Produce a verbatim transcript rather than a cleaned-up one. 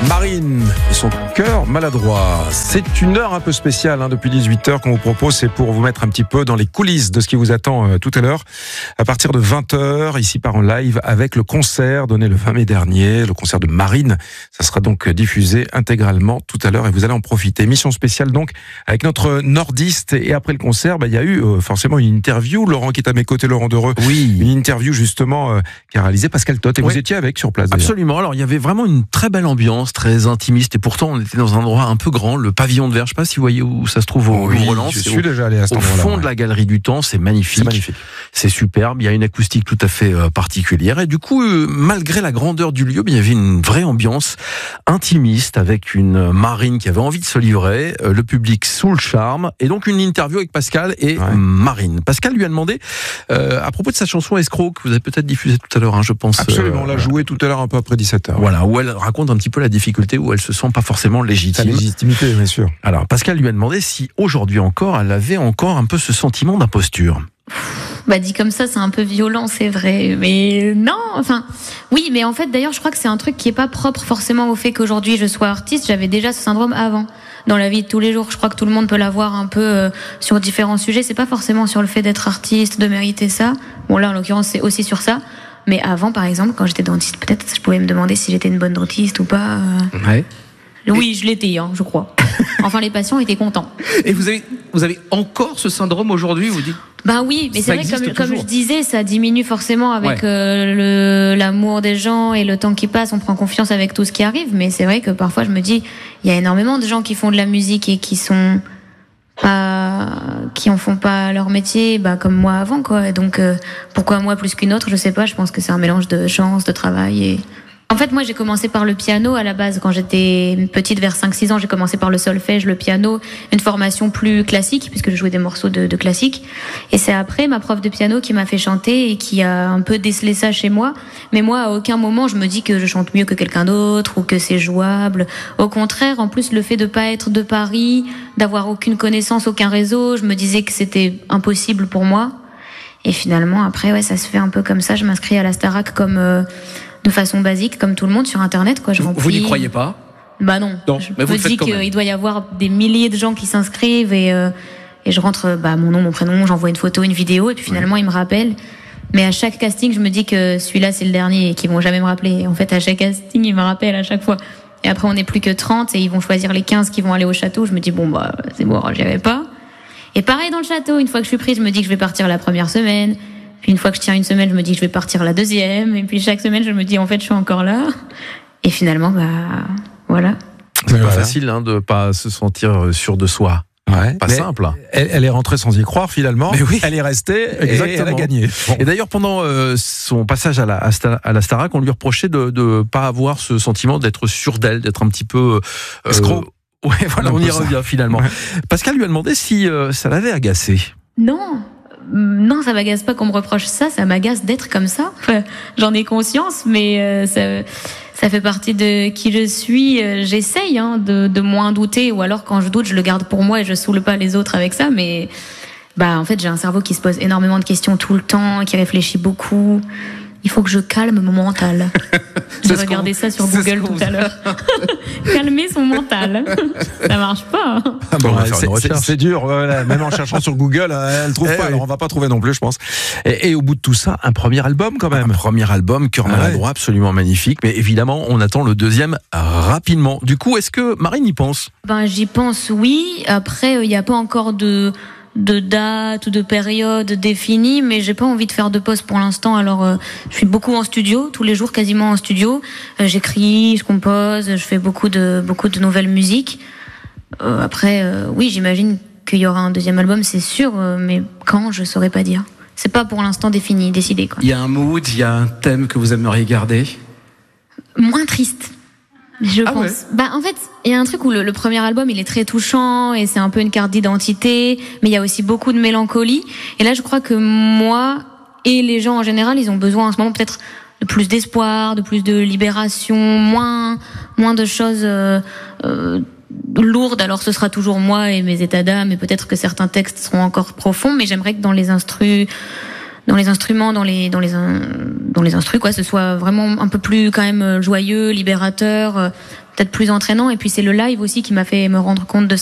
Marine et son cœur maladroit. C'est une heure un peu spéciale hein, depuis dix-huit heures qu'on vous propose. C'est pour vous mettre un petit peu dans les coulisses de ce qui vous attend euh, tout à l'heure. À partir de vingt heures, ici par en live, avec le concert donné le vingt mai dernier, le concert de Marine. Ça sera donc diffusé intégralement tout à l'heure et vous allez en profiter. Émission spéciale donc avec notre nordiste. Et après le concert, bah, il y a eu euh, forcément une interview. Laurent qui est à mes côtés, Laurent Dereux. Oui. Une interview justement euh, qu'a réalisé Pascal Tot. Et oui. Vous étiez avec sur place. Absolument. Alors il y avait vraiment une très belle ambiance, très intimiste. Et pourtant on était dans un endroit un peu grand, le pavillon de verre. Je ne sais pas si vous voyez où ça se trouve au oui, Roland. Je suis au, déjà allé à cet Au endroit-là, fond ouais. de la galerie du Temps, c'est magnifique. C'est magnifique. C'est superbe. Il y a une acoustique tout à fait euh, particulière. Et du coup, euh, malgré la grandeur du lieu, il y avait une vraie ambiance intimiste avec une Marine qui avait envie de se livrer, euh, le public sous le charme. Et donc une interview avec Pascal et ouais. Marine. Pascal lui a demandé euh, à propos de sa chanson Escroc que vous avez peut-être diffusée tout à l'heure, hein, je pense. Absolument, euh, on l'a joué tout à l'heure un peu après dix-sept heures. Voilà, où elle raconte un petit peu la difficulté, où elle se sent pas forcément légitime. La légitimité, bien sûr. Alors, Pascal lui a demandé si aujourd'hui encore, elle avait encore un peu ce sentiment d'imposture. Bah dit comme ça, c'est un peu violent, c'est vrai. Mais non, enfin, oui, mais en fait, d'ailleurs, je crois que c'est un truc qui est pas propre forcément au fait qu'aujourd'hui je sois artiste. J'avais déjà ce syndrome avant, dans la vie de tous les jours. Je crois que tout le monde peut l'avoir un peu euh, sur différents sujets. C'est pas forcément sur le fait d'être artiste, de mériter ça. Bon là, en l'occurrence, c'est aussi sur ça. Mais avant, par exemple, quand j'étais dentiste, peut-être, je pouvais me demander si j'étais une bonne dentiste ou pas. Euh... Ouais. Oui, je l'étais, hein, je crois. Enfin, les patients étaient contents. Et vous avez, vous avez encore ce syndrome aujourd'hui, vous dites? Ben oui, mais c'est vrai que comme, comme je disais, ça diminue forcément avec ouais. euh, le, l'amour des gens et le temps qui passe. On prend confiance avec tout ce qui arrive, mais c'est vrai que parfois je me dis, il y a énormément de gens qui font de la musique et qui sont pas, qui en font pas leur métier, bah comme moi avant, quoi. Donc euh, pourquoi moi plus qu'une autre, je sais pas. Je pense que c'est un mélange de chance, de travail et. En fait, moi, j'ai commencé par le piano à la base. Quand j'étais petite, vers cinq six ans, j'ai commencé par le solfège, le piano, une formation plus classique, puisque je jouais des morceaux de, de classique. Et c'est après ma prof de piano qui m'a fait chanter et qui a un peu décelé ça chez moi. Mais moi, à aucun moment, je me dis que je chante mieux que quelqu'un d'autre ou que c'est jouable. Au contraire, en plus, le fait de pas être de Paris, d'avoir aucune connaissance, aucun réseau, je me disais que c'était impossible pour moi. Et finalement, après, ouais, ça se fait un peu comme ça. Je m'inscris à la Starac comme... Euh, de façon basique, comme tout le monde, sur Internet, quoi. Je vous, remplis... vous n'y croyez pas? Bah non. non je mais vous me dis qu'il doit y avoir des milliers de gens qui s'inscrivent et, euh, et je rentre bah, mon nom, mon prénom, j'envoie une photo, une vidéo et puis finalement, oui. Ils me rappellent. Mais à chaque casting, je me dis que celui-là, c'est le dernier et qu'ils vont jamais me rappeler. Et en fait, à chaque casting, ils me rappellent à chaque fois. Et après, on n'est plus que trente et ils vont choisir les quinze qui vont aller au château. Je me dis, bon, bah, c'est bon, j'y vais pas. Et pareil dans le château, une fois que je suis prise, je me dis que je vais partir la première semaine. Puis une fois que je tiens une semaine, je me dis que je vais partir la deuxième. Et puis chaque semaine, je me dis en fait, je suis encore là. Et finalement, bah voilà. C'est pas facile hein, de pas se sentir sûr de soi. Ouais, pas simple. Elle, elle est rentrée sans y croire finalement. Mais oui. Elle est restée Exactement. Et elle a gagné. Bon. Et d'ailleurs, pendant euh, son passage à la, à la Starac, on lui reprochait de ne pas avoir ce sentiment d'être sûr d'elle, d'être un petit peu... Euh, Escroc. Ouais, voilà, on y revient finalement. Ouais. Pascal lui a demandé si euh, ça l'avait agacé. Non. Non, ça m'agace pas qu'on me reproche ça, ça m'agace d'être comme ça. Enfin, j'en ai conscience, mais euh, ça, ça fait partie de qui je suis. J'essaye hein, de, de moins douter, ou alors quand je doute, je le garde pour moi et je saoule pas les autres avec ça. Mais bah, en fait, j'ai un cerveau qui se pose énormément de questions tout le temps, qui réfléchit beaucoup. Il faut que je calme mon mental. J'ai regardé ça sur Google tout à l'heure. Calmer son mental. Ça marche pas. Hein. Ah bon, ouais, c'est, c'est, c'est dur. Voilà. Même en cherchant sur Google, elle trouve eh pas. Oui. Alors on va pas trouver non plus, je pense. Et, et au bout de tout ça, un premier album quand même. Un premier album, Cœur maladroit, absolument magnifique. Mais évidemment, on attend le deuxième rapidement. Du coup, est-ce que Marine y pense? Ben, j'y pense, oui. Après, il n'y a pas encore de... de date ou de période définie, mais j'ai pas envie de faire de pause pour l'instant. Alors euh, je suis beaucoup en studio, tous les jours quasiment en studio. Euh, j'écris, je compose, je fais beaucoup de beaucoup de nouvelles musiques. Euh, après, euh, oui, j'imagine qu'il y aura un deuxième album, c'est sûr, euh, mais quand, je saurais pas dire. C'est pas pour l'instant défini, décidé, quoi. Il y a un mood, il y a un thème que vous aimeriez garder? Moins triste. Je ah pense. Ouais. Bah en fait, il y a un truc où le, le premier album, il est très touchant et c'est un peu une carte d'identité, mais il y a aussi beaucoup de mélancolie. Et là, je crois que moi et les gens en général, ils ont besoin en ce moment peut-être de plus d'espoir, de plus de libération, moins moins de choses euh, euh, lourdes. Alors ce sera toujours moi et mes états d'âme, et peut-être que certains textes seront encore profonds, mais j'aimerais que dans les instrus dans les instruments, dans les dans les dans les instrus, quoi, ce soit vraiment un peu plus quand même joyeux, libérateur, peut-être plus entraînant. Et puis c'est le live aussi qui m'a fait me rendre compte de